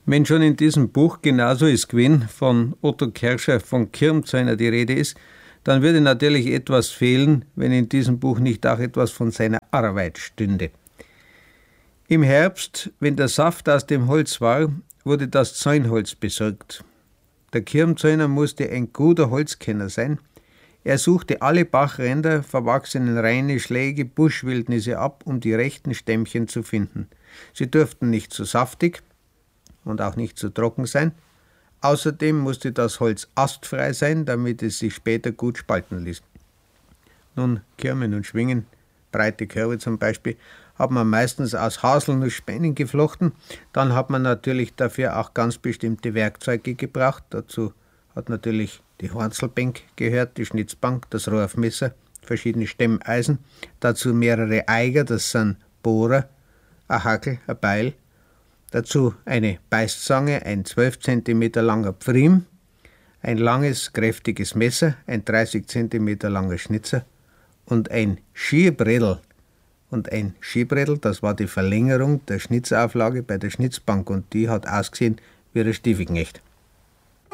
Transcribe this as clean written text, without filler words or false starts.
Wenn schon in diesem Buch genauso ist gewesen, von Otto Kerscher von Kirmzäuner die Rede ist, dann würde natürlich etwas fehlen, wenn in diesem Buch nicht auch etwas von seiner Arbeit stünde. Im Herbst, wenn der Saft aus dem Holz war, wurde das Zäunholz besorgt. Der Kirmzäuner musste ein guter Holzkenner sein. Er suchte alle Bachränder, verwachsenen Raine, Schläge, Buschwildnisse ab, um die rechten Stämmchen zu finden. Sie durften nicht zu saftig und auch nicht zu trocken sein. Außerdem musste das Holz astfrei sein, damit es sich später gut spalten ließ. Nun, Kirmen und Schwingen, breite Körbe zum Beispiel, hat man meistens aus Haselnussspänen geflochten. Dann hat man natürlich dafür auch ganz bestimmte Werkzeuge gebraucht. Dazu hat natürlich die Hornzelbank gehört, die Schnitzbank, das Rohrmesser, verschiedene Stemmeisen. Dazu mehrere Eiger, das sind Bohrer, ein Hackel, ein Beil. Dazu eine Beißzange, ein 12 cm langer Pfriem, ein langes, kräftiges Messer, ein 30 cm langer Schnitzer und ein Schierbredel. Und ein Schierbredel, das war die Verlängerung der Schnitzauflage bei der Schnitzbank und die hat ausgesehen wie ein Stiefelknecht.